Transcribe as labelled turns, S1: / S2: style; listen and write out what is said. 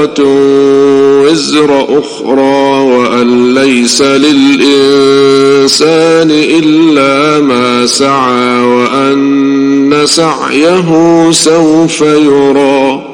S1: وازرة وزر أخرى وأن ليس للإنسان إلا ما سعى وأن سعيه سوف يرى